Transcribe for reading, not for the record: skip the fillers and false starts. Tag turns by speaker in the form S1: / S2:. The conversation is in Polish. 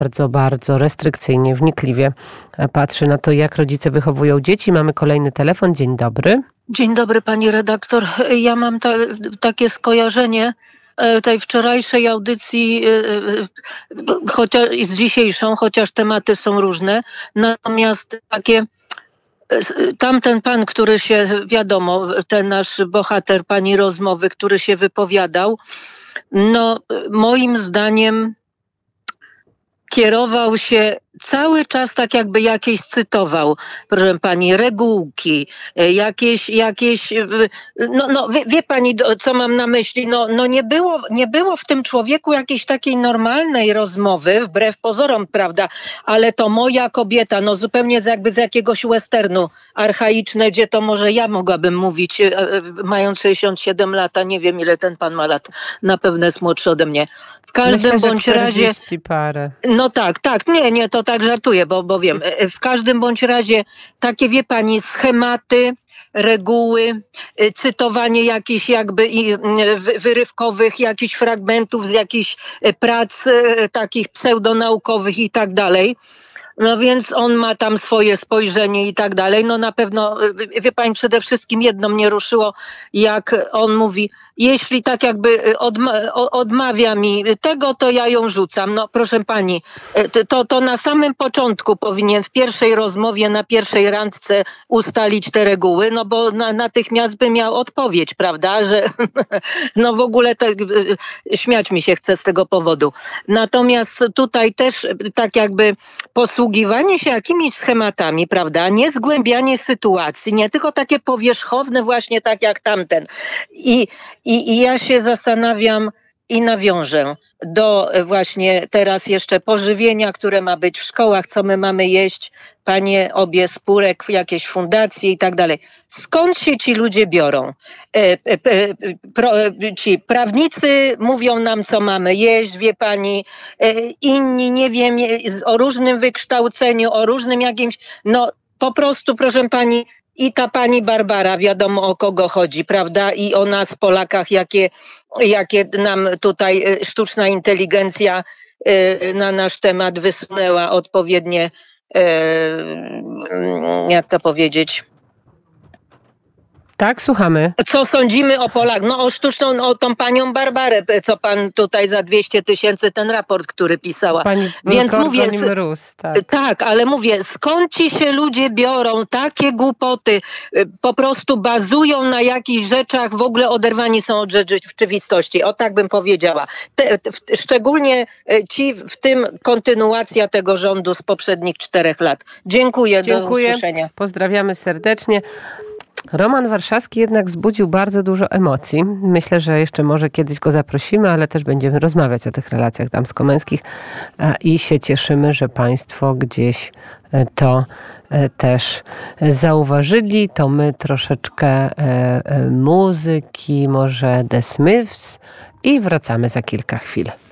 S1: bardzo, bardzo restrykcyjnie, wnikliwie patrzy na to, jak rodzice wychowują dzieci. Mamy kolejny telefon. Dzień dobry.
S2: Dzień dobry pani redaktor. Ja mam takie skojarzenie tej wczorajszej audycji chociaż i z dzisiejszą, chociaż tematy są różne. Natomiast tamten pan, który się, wiadomo, ten nasz bohater pani rozmowy, który się wypowiadał, no moim zdaniem kierował się cały czas tak, jakby jakieś cytował, proszę pani, regułki, jakieś wie pani, co mam na myśli, nie było w tym człowieku jakiejś takiej normalnej rozmowy, wbrew pozorom, prawda, ale to moja kobieta, zupełnie jakby z jakiegoś westernu archaiczne, gdzie to może ja mogłabym mówić, mając 67 lat, a nie wiem ile ten pan ma lat, na pewno jest młodszy ode mnie. W każdym bądź razie...
S1: parę.
S2: No tak, nie, to tak żartuję, bo wiem. W każdym bądź razie takie, wie pani, schematy, reguły, cytowanie jakichś jakby wyrywkowych jakichś fragmentów z jakichś prac takich pseudonaukowych i tak dalej. No więc on ma tam swoje spojrzenie i tak dalej. No na pewno, wie pani, przede wszystkim jedno mnie ruszyło, jak on mówi, jeśli tak jakby odmawia mi tego, to ja ją rzucam. No proszę pani, to na samym początku powinien w pierwszej rozmowie, na pierwszej randce ustalić te reguły, no bo natychmiast by miał odpowiedź, prawda, że no w ogóle śmiać mi się chce z tego powodu. Natomiast tutaj też tak jakby posługiwanie się jakimiś schematami, prawda, nie zgłębianie sytuacji, nie tylko takie powierzchowne właśnie tak jak tamten. I ja się zastanawiam i nawiążę do właśnie teraz jeszcze pożywienia, które ma być w szkołach, co my mamy jeść, panie obie spórek, jakieś fundacje i tak dalej. Skąd się ci ludzie biorą? Ci prawnicy mówią nam, co mamy jeść, wie pani, inni, nie wiem, o różnym wykształceniu, o różnym jakimś, po prostu, proszę pani, i ta pani Barbara, wiadomo o kogo chodzi, prawda? I o nas, Polakach, jakie nam tutaj sztuczna inteligencja na nasz temat wysunęła odpowiednie, jak to powiedzieć...
S1: Tak, słuchamy.
S2: Co sądzimy o Polakach? O tą panią Barbarę, co pan tutaj za 200 000 ten raport, który pisała.
S1: Więc mówię,
S2: tak, ale mówię, skąd ci się ludzie biorą takie głupoty, po prostu bazują na jakichś rzeczach, w ogóle oderwani są od rzeczywistości. O tak bym powiedziała. Szczególnie ci, w tym kontynuacja tego rządu z poprzednich 4 lat. Dziękuję. Do usłyszenia.
S1: Pozdrawiamy serdecznie. Roman Warszawski jednak wzbudził bardzo dużo emocji. Myślę, że jeszcze może kiedyś go zaprosimy, ale też będziemy rozmawiać o tych relacjach damsko-męskich i się cieszymy, że państwo gdzieś to też zauważyli. To my troszeczkę muzyki, może The Smiths i wracamy za kilka chwil.